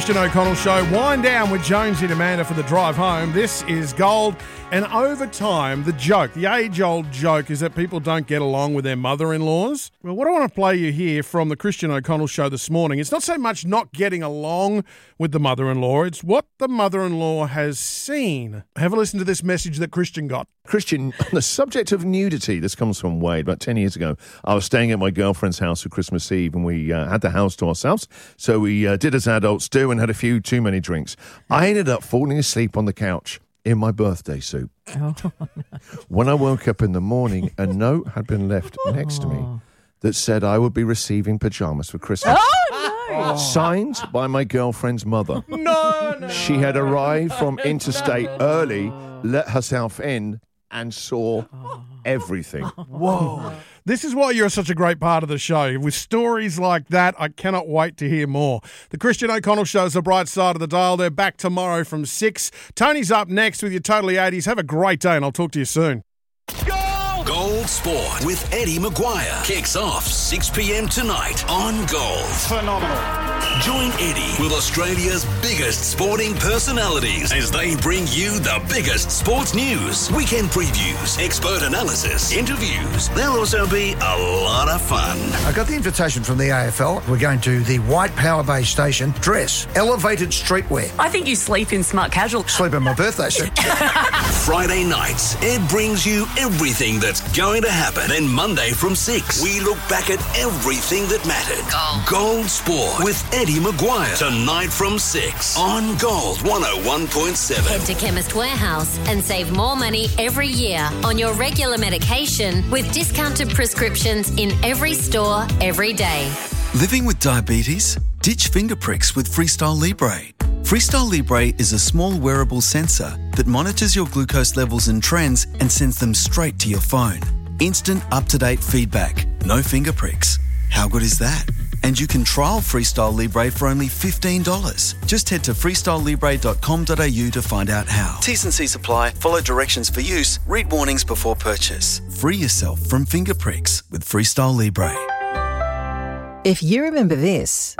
Christian O'Connell Show. Wind down with Jonesy and Amanda for the drive home. This is Gold. And over time, the age-old joke is that people don't get along with their mother-in-laws. Well, what I want to play you here from the Christian O'Connell Show this morning, it's not so much not getting along with the mother-in-law, it's what the mother-in-law has seen. Have a listen to this message that Christian got. Christian, on the subject of nudity, this comes from Wade. About 10 years ago, I was staying at my girlfriend's house for Christmas Eve, and we had the house to ourselves. So we did as adults do and had a few too many drinks. I ended up falling asleep on the couch in my birthday suit. Oh, no. When I woke up in the morning, a note had been left next to me that said I would be receiving pajamas for Christmas. Oh, no. Signed by my girlfriend's mother. No. She had arrived from interstate early, let herself in, and saw everything. Whoa. This is why you're such a great part of the show. With stories like that, I cannot wait to hear more. The Christian O'Connell Show is the bright side of the dial. They're back tomorrow from 6. Tony's up next with your Totally 80s. Have a great day, and I'll talk to you soon. Gold Sport with Eddie Maguire kicks off 6 p.m. tonight on Gold. Phenomenal. Join Eddie with Australia's biggest sporting personalities as they bring you the biggest sports news, weekend previews, expert analysis, interviews. There'll also be a lot of fun. I got the invitation from the AFL. We're going to the White Power Base Station. Dress. Elevated streetwear. I think you sleep in smart casual. Sleep in my birthday suit. Friday nights, Ed brings you everything that's going to happen. And Monday from 6, we look back at everything that mattered. Gold Sport with Eddie Maguire. Tonight from 6 on Gold 101.7. Head to Chemist Warehouse and save more money every year on your regular medication with discounted prescriptions in every store, every day. Living with diabetes? Ditch finger pricks with Freestyle Libre. Freestyle Libre is a small wearable sensor that monitors your glucose levels and trends and sends them straight to your phone. Instant, up-to-date feedback. No finger pricks. How good is that? And you can trial Freestyle Libre for only $15. Just head to freestylelibre.com.au to find out how. T's and C's apply. Follow directions for use. Read warnings before purchase. Free yourself from finger pricks with Freestyle Libre. If you remember this,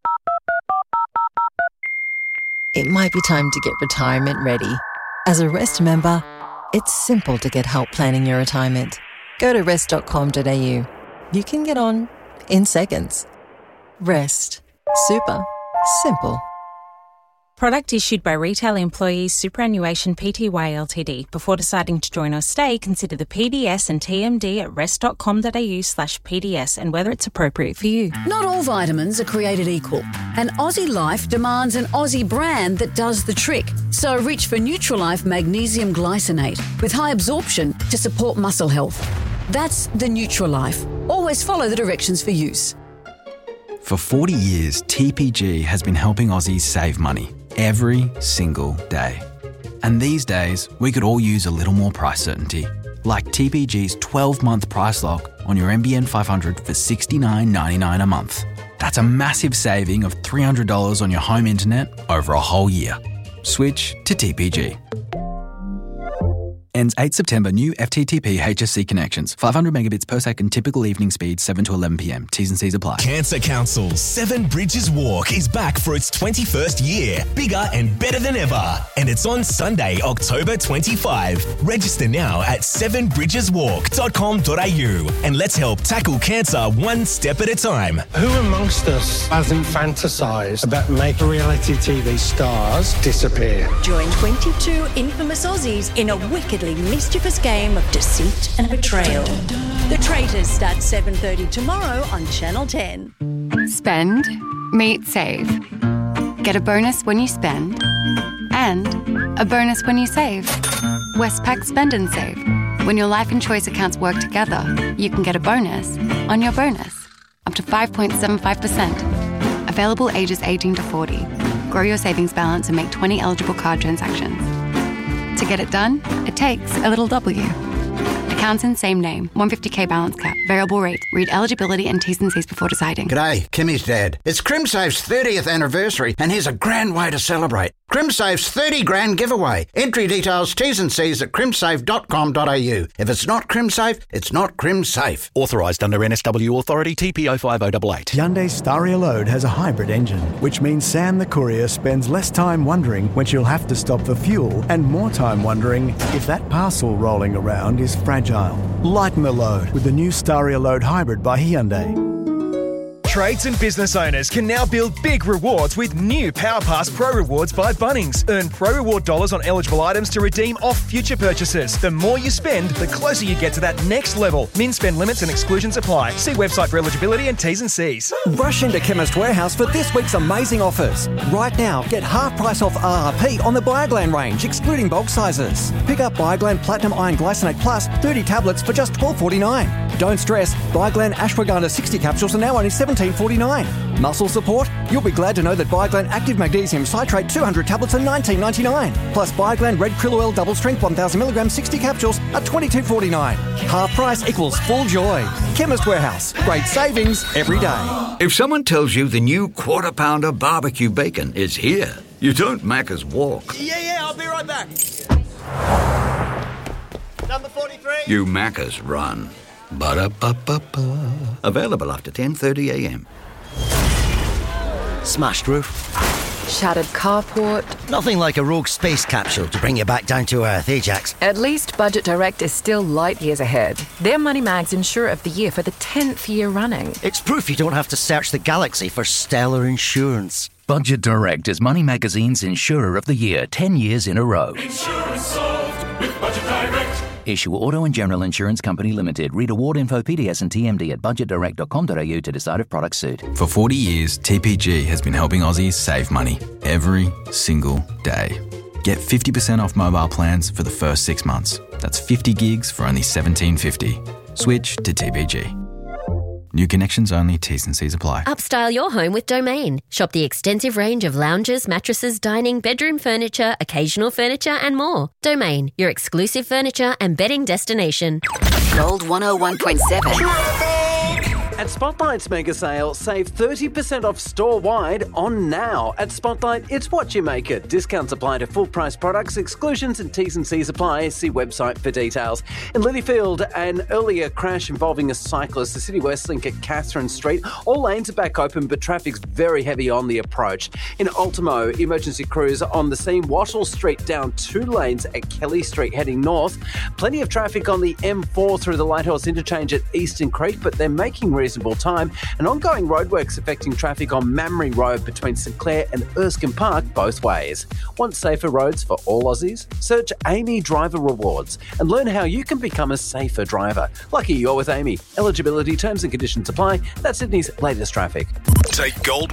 it might be time to get retirement ready. As a Rest member, it's simple to get help planning your retirement. Go to rest.com.au. You can get on in seconds. Rest. Super. Simple. Product issued by Retail Employees Superannuation Pty Ltd. Before deciding to join or stay, consider the PDS and TMD at rest.com.au/PDS and whether it's appropriate for you. Not all vitamins are created equal, and Aussie Life demands an Aussie brand that does the trick. So reach for Nutrilife Magnesium Glycinate with high absorption to support muscle health. That's the Nutrilife. Always follow the directions for use. For 40 years, TPG has been helping Aussies save money every single day. And these days, we could all use a little more price certainty, like TPG's 12-month price lock on your NBN 500 for $69.99 a month. That's a massive saving of $300 on your home internet over a whole year. Switch to TPG. Ends 8 September. New FTTP HSC connections. 500 megabits per second. Typical evening speed 7 to 11 p.m. T's and C's apply. Cancer Council's 7 Bridges Walk is back for its 21st year. Bigger and better than ever. And it's on Sunday, October 25. Register now at 7bridgeswalk.com.au and let's help tackle cancer one step at a time. Who amongst us hasn't fantasised about making reality TV stars disappear? Join 22 infamous Aussies in a wickedly mischievous game of deceit and betrayal. The Traitors starts 7:30 tomorrow on Channel 10. Spend, meet, save. Get a bonus when you spend and a bonus when you save. Westpac Spend and Save. When your life and choice accounts work together, you can get a bonus on your bonus. Up to 5.75%. Available ages 18 to 40. Grow your savings balance and make 20 eligible card transactions. To get it done, it takes a little W. Accounts in same name. 150k balance cap. Variable rate. Read eligibility and T's and C's before deciding. G'day, Kimmy's dad. It's CrimSafe's 30th anniversary and here's a grand way to celebrate. CrimSafe's 30 grand giveaway. Entry details, T's and C's at crimsafe.com.au. If it's not CrimSafe, it's not CrimSafe. Authorised under NSW Authority TPO 5088. Hyundai Staria Load has a hybrid engine, which means Sam the courier spends less time wondering when she'll have to stop for fuel and more time wondering if that parcel rolling around is fragile. Lighten the load with the new Staria Load Hybrid by Hyundai. Trades and business owners can now build big rewards with new PowerPass Pro Rewards by Bunnings. Earn Pro Reward dollars on eligible items to redeem off future purchases. The more you spend, the closer you get to that next level. Min spend limits and exclusions apply. See website for eligibility and T's and C's. Rush into Chemist Warehouse for this week's amazing offers. Right now, get half price off RRP on the Bioglan range, excluding bulk sizes. Pick up Bioglan Platinum Iron Glycinate Plus 30 tablets for just $12.49. Don't stress, Bioglan Ashwagandha 60 capsules are now only $17.49. Muscle support? You'll be glad to know that Bioglan Active Magnesium Citrate 200 tablets are $19.99. Plus Bioglan Red Krill Oil Double Strength 1000mg 60 capsules are $22.49. Half price equals full joy. Chemist Warehouse. Great savings every day. If someone tells you the new Quarter Pounder barbecue bacon is here, you don't Macca's walk. Yeah, I'll be right back. Number 43. You Macca's run. Ba-da-ba-ba-ba. Available after 10:30 a.m. Smashed roof. Shattered carport. Nothing like a rogue space capsule to bring you back down to earth, eh, Jax? At least Budget Direct is still light years ahead. They're Money Mag's Insurer of the Year for the 10th year running. It's proof you don't have to search the galaxy for stellar insurance. Budget Direct is Money Magazine's Insurer of the Year 10 years in a row. Insurance solved with Budget Direct. Issue Auto and General Insurance Company Limited. Read award info, PDS and TMD at budgetdirect.com.au to decide if products suit. For 40 years, TPG has been helping Aussies save money every single day. Get 50% off mobile plans for the first 6 months. That's 50 gigs for only $17.50. Switch to TPG. New connections only, T's and C's apply. Upstyle your home with Domain. Shop the extensive range of lounges, mattresses, dining, bedroom furniture, occasional furniture and more. Domain, your exclusive furniture and bedding destination. Gold 101.7. At Spotlight's mega sale, save 30% off store-wide on Now. At Spotlight, it's what you make it. Discounts apply to full-price products, exclusions and T's and C's apply. See website for details. In Lilyfield, an earlier crash involving a cyclist, the City West link at Catherine Street. All lanes are back open, but traffic's very heavy on the approach. In Ultimo, emergency crews on the scene. Wattle Street down 2 lanes at Kelly Street heading north. Plenty of traffic on the M4 through the Lighthouse interchange at Eastern Creek, but they're making reasonable time, and ongoing roadworks affecting traffic on Mamre Road between St Clair and Erskine Park both ways. Want safer roads for all Aussies? Search Amy Driver Rewards and learn how you can become a safer driver. Lucky you're with Amy. Eligibility, terms and conditions apply. That's Sydney's latest traffic. Take Gold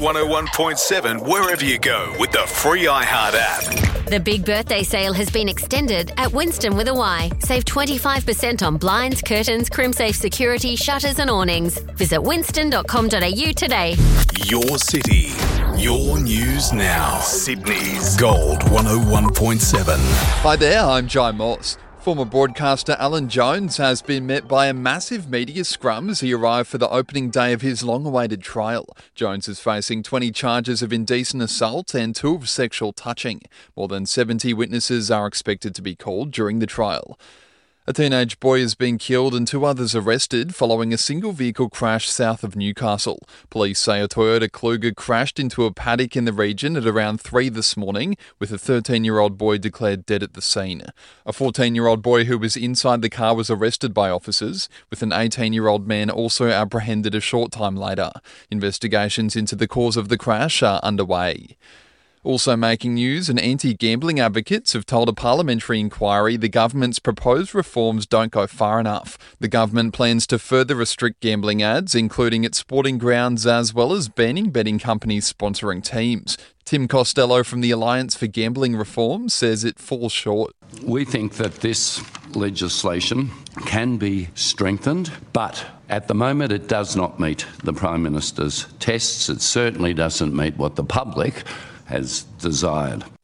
101.7 wherever you go with the free iHeart app. The big birthday sale has been extended at Winston with a Y. Save 25% on blinds, curtains, CrimSafe security, shutters and awnings. Visit winston.com.au today. Your city, your news now. Sydney's Gold 101.7. Hi there, I'm Jai Moss. Former broadcaster Alan Jones has been met by a massive media scrum as he arrived for the opening day of his long-awaited trial. Jones is facing 20 charges of indecent assault and 2 of sexual touching. More than 70 witnesses are expected to be called during the trial. A teenage boy has been killed and 2 others arrested following a single vehicle crash south of Newcastle. Police say a Toyota Kluger crashed into a paddock in the region at around 3 this morning, with a 13-year-old boy declared dead at the scene. A 14-year-old boy who was inside the car was arrested by officers, with an 18-year-old man also apprehended a short time later. Investigations into the cause of the crash are underway. Also making news, and anti-gambling advocates have told a parliamentary inquiry the government's proposed reforms don't go far enough. The government plans to further restrict gambling ads, including at sporting grounds, as well as banning betting companies sponsoring teams. Tim Costello from the Alliance for Gambling Reform says it falls short. We think that this legislation can be strengthened, but at the moment it does not meet the Prime Minister's tests. It certainly doesn't meet what the public has desired.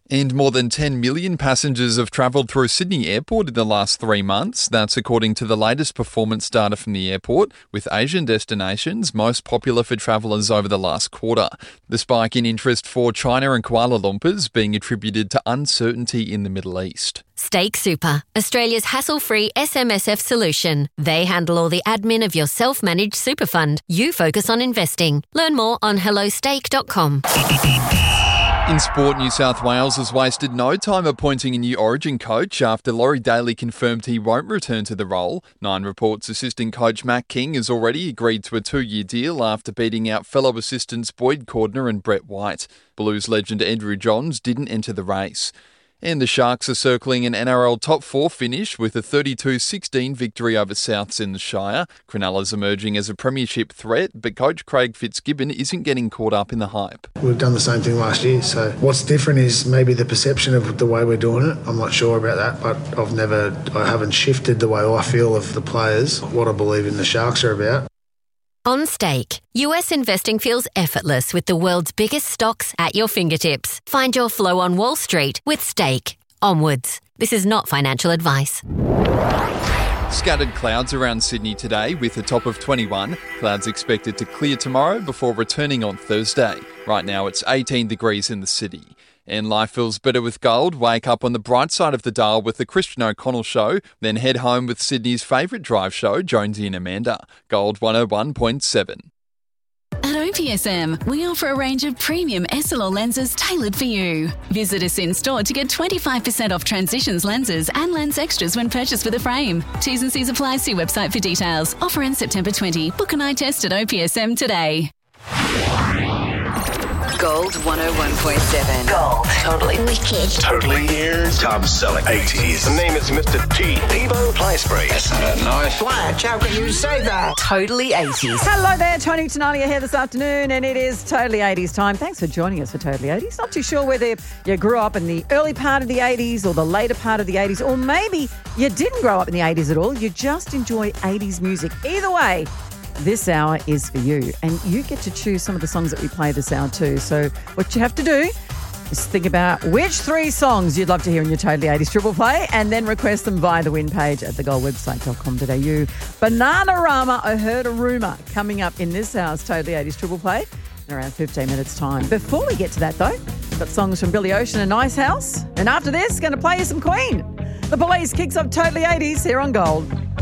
And more than 10 million passengers have travelled through Sydney Airport in the last 3 months. That's according to the latest performance data from the airport, with Asian destinations most popular for travellers over the last quarter. The spike in interest for China and Kuala Lumpur's being attributed to uncertainty in the Middle East. Stake Super, Australia's hassle-free SMSF solution. They handle all the admin of your self-managed super fund. You focus on investing. Learn more on hellostake.com. In sport, New South Wales has wasted no time appointing a new Origin coach after Laurie Daly confirmed he won't return to the role. Nine reports assistant coach Matt King has already agreed to a 2-year deal after beating out fellow assistants Boyd Cordner and Brett White. Blues legend Andrew Johns didn't enter the race. And the Sharks are circling an NRL top 4 finish with a 32-16 victory over Souths in the Shire. Cronulla's emerging as a premiership threat, but coach Craig Fitzgibbon isn't getting caught up in the hype. We've done the same thing last year, so what's different is maybe the perception of the way we're doing it. I'm not sure about that, but I haven't shifted the way I feel of the players, what I believe in the Sharks are about. On Stake, US investing feels effortless with the world's biggest stocks at your fingertips. Find your flow on Wall Street with Stake. Onwards. This is not financial advice. Scattered clouds around Sydney today with a top of 21. Clouds expected to clear tomorrow before returning on Thursday. Right now it's 18 degrees in the city. And life feels better with gold. Wake up on the bright side of the dial with the Christian O'Connell Show, then head home with Sydney's favourite drive show, Jonesy and Amanda. Gold 101.7. At OPSM, we offer a range of premium SLR lenses tailored for you. Visit us in store to get 25% off Transitions lenses and lens extras when purchased with a frame. T's and C's apply. See website for details. Offer ends September 20. Book an eye test at OPSM today. Gold 101.7. Gold. Totally wicked. Totally ears. Top selling 80s. The name is Mr. T. Devo Play Spray. Isn't that nice? Blanche, how can you say that? Totally 80s. Hello there, Tony Tenalia here this afternoon, and it is Totally 80s time. Thanks for joining us for Totally 80s. Not too sure whether you grew up in the early part of the 80s or the later part of the 80s, or maybe you didn't grow up in the 80s at all. You just enjoy 80s music. Either way, this hour is for you, and you get to choose some of the songs that we play this hour too. So what you have to do is think about which 3 songs you'd love to hear in your Totally 80s Triple Play, and then request them via the win page at thegoldwebsite.com.au. Bananarama, I Heard a Rumour, coming up in this hour's Totally 80s Triple Play in around 15 minutes time. Before we get to that though, we've got songs from Billy Ocean and Nice House, and after this, going to play you some Queen. The Police kicks off Totally 80s here on Gold.